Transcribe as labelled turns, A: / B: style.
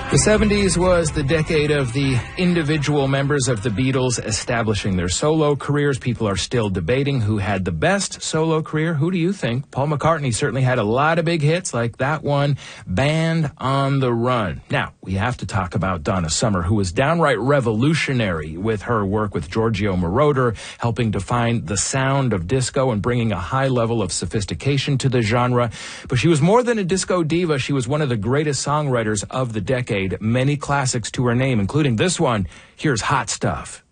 A: The 70s was the decade of the individual members of the Beatles establishing their solo careers. People are still debating who had the best solo career. Who do you think? Paul McCartney certainly had a lot of big hits like that one, Band on the Run. Now, we have to talk about Donna Summer, who was downright revolutionary with her work with Giorgio Moroder, helping define the sound of disco and bringing a high level of sophistication to the genre. But she was more than a disco diva. She was one of the greatest songwriters of the decade. Many classics to her name, including this one. Here's Hot Stuff.